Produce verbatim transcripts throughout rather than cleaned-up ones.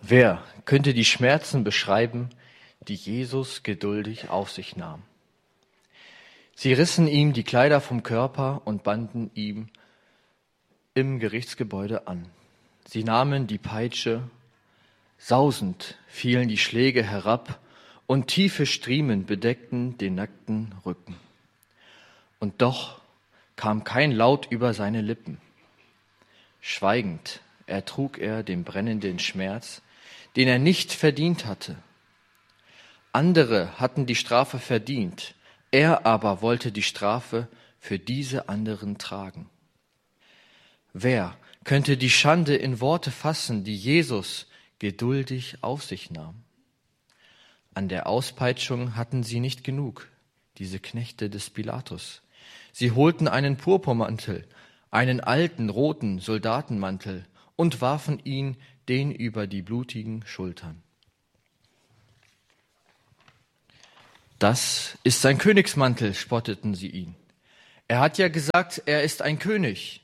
Wer könnte die Schmerzen beschreiben, die Jesus geduldig auf sich nahm? Sie rissen ihm die Kleider vom Körper und banden ihm im Gerichtsgebäude an. Sie nahmen die Peitsche, sausend fielen die Schläge herab und tiefe Striemen bedeckten den nackten Rücken. Und doch kam kein Laut über seine Lippen. Schweigend ertrug er den brennenden Schmerz, den er nicht verdient hatte. Andere hatten die Strafe verdient, er aber wollte die Strafe für diese anderen tragen. Wer könnte die Schande in Worte fassen, die Jesus geduldig auf sich nahm? An der Auspeitschung hatten sie nicht genug, diese Knechte des Pilatus. Sie holten einen Purpurmantel, einen alten roten Soldatenmantel und warfen ihn den über die blutigen Schultern. Das ist sein Königsmantel, spotteten sie ihn. Er hat ja gesagt, er ist ein König.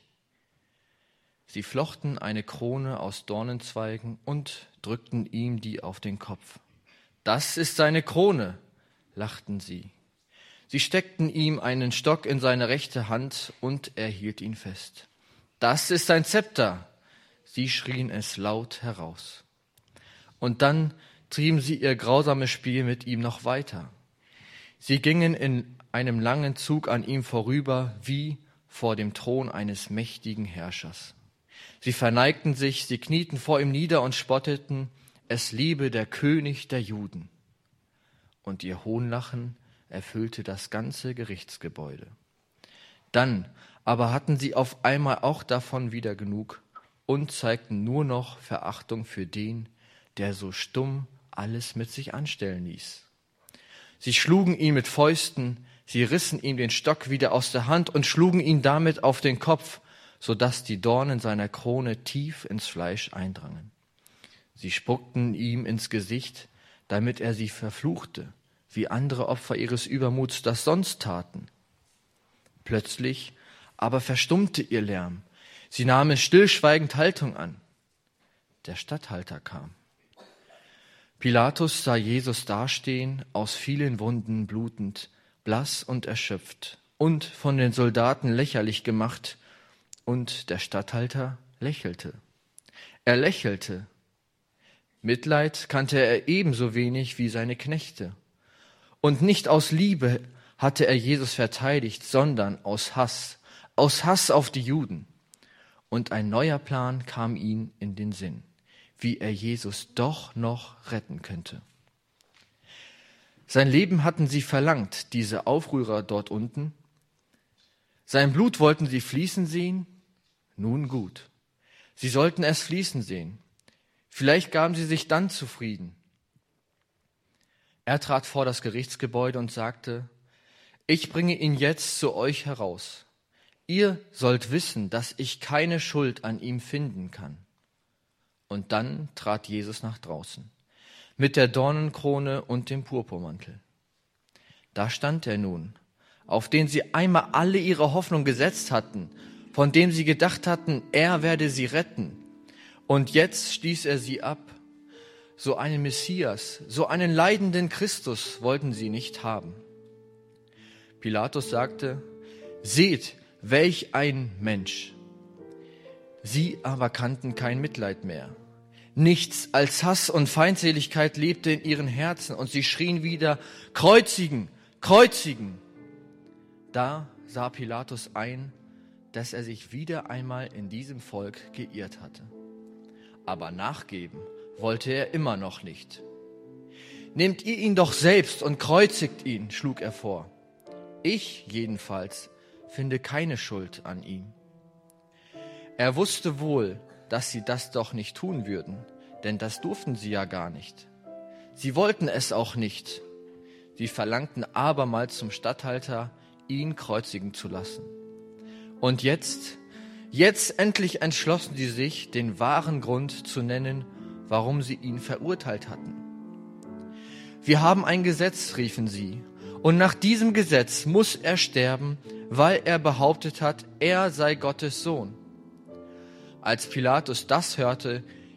Sie flochten eine Krone aus Dornenzweigen und drückten ihm die auf den Kopf. Das ist seine Krone, lachten sie. Sie steckten ihm einen Stock in seine rechte Hand und er hielt ihn fest. Das ist sein Zepter, sie schrien es laut heraus. Und dann trieben sie ihr grausames Spiel mit ihm noch weiter. Sie gingen in einem langen Zug an ihm vorüber, wie vor dem Thron eines mächtigen Herrschers. Sie verneigten sich, sie knieten vor ihm nieder und spotteten, es lebe der König der Juden. Und ihr Hohnlachen erfüllte das ganze Gerichtsgebäude. Dann aber hatten sie auf einmal auch davon wieder genug und zeigten nur noch Verachtung für den, der so stumm alles mit sich anstellen ließ. Sie schlugen ihn mit Fäusten, sie rissen ihm den Stock wieder aus der Hand und schlugen ihn damit auf den Kopf, so dass die Dornen seiner Krone tief ins Fleisch eindrangen. Sie spuckten ihm ins Gesicht, damit er sie verfluchte, wie andere Opfer ihres Übermuts das sonst taten. Plötzlich aber verstummte ihr Lärm. Sie nahmen stillschweigend Haltung an. Der Statthalter kam. Pilatus sah Jesus dastehen, aus vielen Wunden blutend, blass und erschöpft und von den Soldaten lächerlich gemacht, und der Statthalter lächelte. Er lächelte. Mitleid kannte er ebenso wenig wie seine Knechte. Und nicht aus Liebe hatte er Jesus verteidigt, sondern aus Hass, aus Hass auf die Juden. Und ein neuer Plan kam ihm in den Sinn, wie er Jesus doch noch retten könnte. Sein Leben hatten sie verlangt, diese Aufrührer dort unten. Sein Blut wollten sie fließen sehen. Nun gut, sie sollten es fließen sehen. Vielleicht gaben sie sich dann zufrieden. Er trat vor das Gerichtsgebäude und sagte, ich bringe ihn jetzt zu euch heraus. Ihr sollt wissen, dass ich keine Schuld an ihm finden kann. Und dann trat Jesus nach draußen, mit der Dornenkrone und dem Purpurmantel. Da stand er nun, auf den sie einmal alle ihre Hoffnung gesetzt hatten, von dem sie gedacht hatten, er werde sie retten. Und jetzt stieß er sie ab. So einen Messias, so einen leidenden Christus wollten sie nicht haben. Pilatus sagte, seht, welch ein Mensch. Sie aber kannten kein Mitleid mehr. Nichts als Hass und Feindseligkeit lebte in ihren Herzen und sie schrien wieder, kreuzigen, kreuzigen. Da sah Pilatus ein, dass er sich wieder einmal in diesem Volk geirrt hatte. Aber nachgeben wollte er immer noch nicht. Nehmt ihr ihn doch selbst und kreuzigt ihn, schlug er vor. Ich jedenfalls finde keine Schuld an ihm. Er wusste wohl, dass sie das doch nicht tun würden, denn das durften sie ja gar nicht. Sie wollten es auch nicht. Sie verlangten abermals zum Statthalter, ihn kreuzigen zu lassen. Und jetzt, jetzt endlich entschlossen sie sich, den wahren Grund zu nennen, warum sie ihn verurteilt hatten. Wir haben ein Gesetz, riefen sie, und nach diesem Gesetz muss er sterben, weil er behauptet hat, er sei Gottes Sohn. Als Pilatus das hörte,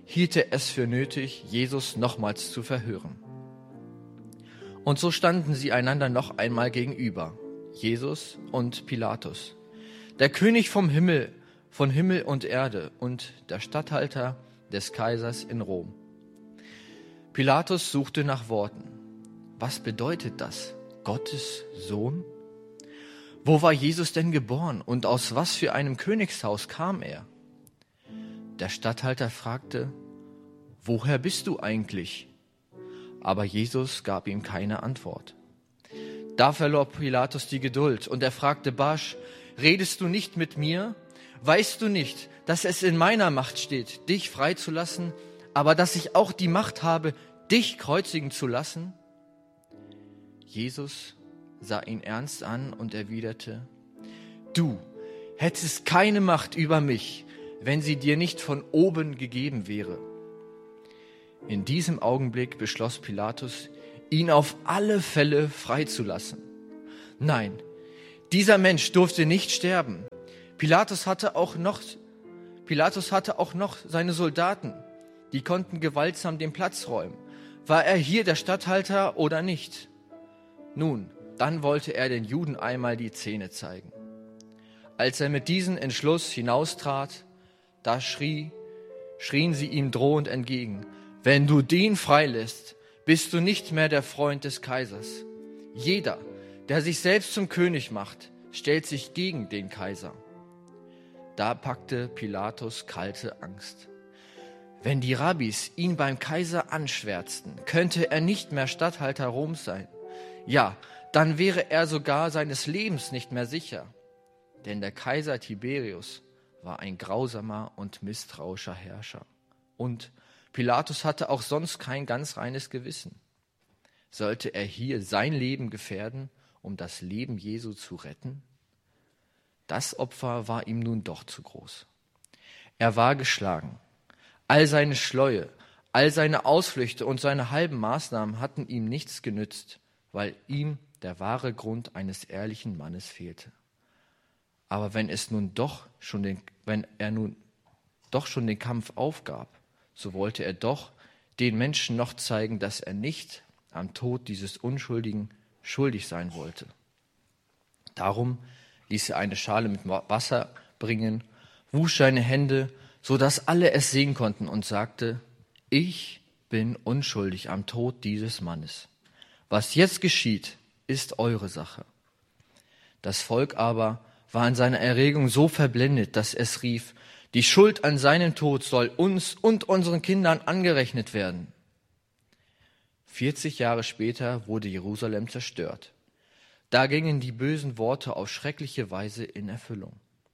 hielt er es für nötig, Jesus nochmals zu verhören. Und so standen sie einander noch einmal gegenüber, Jesus und Pilatus, der König vom Himmel, von Himmel und Erde und der Statthalter des Kaisers in Rom. Pilatus suchte nach Worten. Was bedeutet das? Gottes Sohn? Wo war Jesus denn geboren und aus was für einem Königshaus kam er? Der Statthalter fragte, woher bist du eigentlich? Aber Jesus gab ihm keine Antwort. Da verlor Pilatus die Geduld und er fragte barsch, redest du nicht mit mir? Weißt du nicht, dass es in meiner Macht steht, dich freizulassen, aber dass ich auch die Macht habe, dich kreuzigen zu lassen? Jesus sah ihn ernst an und erwiderte, du hättest keine Macht über mich, wenn sie dir nicht von oben gegeben wäre. In diesem Augenblick beschloss Pilatus, ihn auf alle Fälle freizulassen. Nein, dieser Mensch durfte nicht sterben. Pilatus hatte auch noch, Pilatus hatte auch noch seine Soldaten, die konnten gewaltsam den Platz räumen. War er hier der Statthalter oder nicht? Nun, dann wollte er den Juden einmal die Zähne zeigen. Als er mit diesem Entschluss hinaustrat, da schrie, schrien sie ihm drohend entgegen, wenn du den freilässt, bist du nicht mehr der Freund des Kaisers. Jeder, der sich selbst zum König macht, stellt sich gegen den Kaiser. Da packte Pilatus kalte Angst. Wenn die Rabbis ihn beim Kaiser anschwärzten, könnte er nicht mehr Statthalter Roms sein. Ja, dann wäre er sogar seines Lebens nicht mehr sicher. Denn der Kaiser Tiberius war ein grausamer und misstrauischer Herrscher. Und Pilatus hatte auch sonst kein ganz reines Gewissen. Sollte er hier sein Leben gefährden, um das Leben Jesu zu retten? Das Opfer war ihm nun doch zu groß. Er war geschlagen. All seine Schläue, all seine Ausflüchte und seine halben Maßnahmen hatten ihm nichts genützt, weil ihm der wahre Grund eines ehrlichen Mannes fehlte. Aber wenn es nun doch schon den, wenn er nun doch schon den Kampf aufgab, so wollte er doch den Menschen noch zeigen, dass er nicht am Tod dieses Unschuldigen schuldig sein wollte. Darum ließ er eine Schale mit Wasser bringen, wusch seine Hände, so dass alle es sehen konnten und sagte, ich bin unschuldig am Tod dieses Mannes. Was jetzt geschieht, ist eure Sache. Das Volk aber war in seiner Erregung so verblendet, dass es rief, die Schuld an seinem Tod soll uns und unseren Kindern angerechnet werden. vierzig Jahre später wurde Jerusalem zerstört. Da gingen die bösen Worte auf schreckliche Weise in Erfüllung.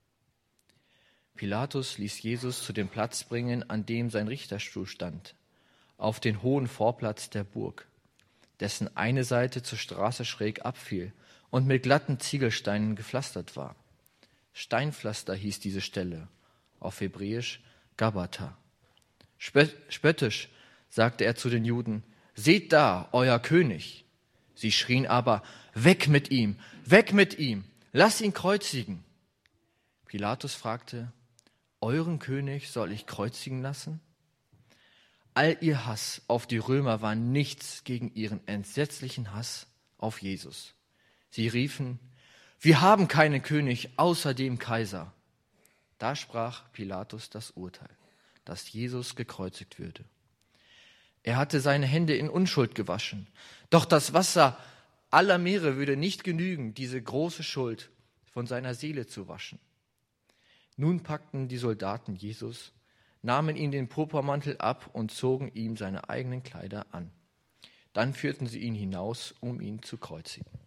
Pilatus ließ Jesus zu dem Platz bringen, an dem sein Richterstuhl stand, auf den hohen Vorplatz der Burg, dessen eine Seite zur Straße schräg abfiel und mit glatten Ziegelsteinen gepflastert war. Steinpflaster hieß diese Stelle, auf Hebräisch Gabata. Spöttisch sagte er zu den Juden, seht da, euer König. Sie schrien aber, weg mit ihm, weg mit ihm, lass ihn kreuzigen. Pilatus fragte, euren König soll ich kreuzigen lassen? All ihr Hass auf die Römer war nichts gegen ihren entsetzlichen Hass auf Jesus. Sie riefen, wir haben keinen König außer dem Kaiser. Da sprach Pilatus das Urteil, dass Jesus gekreuzigt würde. Er hatte seine Hände in Unschuld gewaschen, doch das Wasser aller Meere würde nicht genügen, diese große Schuld von seiner Seele zu waschen. Nun packten die Soldaten Jesus, nahmen ihm den Purpurmantel ab und zogen ihm seine eigenen Kleider an. Dann führten sie ihn hinaus, um ihn zu kreuzigen.